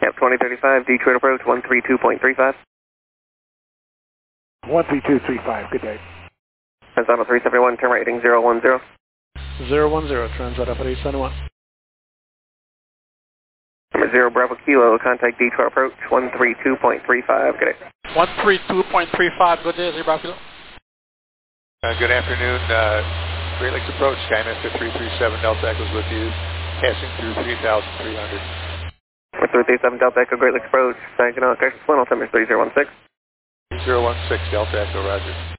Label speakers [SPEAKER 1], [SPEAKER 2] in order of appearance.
[SPEAKER 1] Yep, 2035, Detroit approach, 132.35.
[SPEAKER 2] 13235, good day.
[SPEAKER 1] Horizontal 371, turn right heading 010.
[SPEAKER 2] 010, transit up at 871.
[SPEAKER 1] Number 0 Bravo Kilo, contact Detroit approach, 132.35, good day.
[SPEAKER 3] 132.35, good day, 0 Bravo Kilo.
[SPEAKER 4] Good afternoon, Great Lakes approach, Skymaster 337 Delta Echoes with you, passing through 3,300.
[SPEAKER 1] 337 Delta Echo, Great Lakes approach, Saginaw, Texas, final number 3016.
[SPEAKER 4] 016 Delta Echo, roger.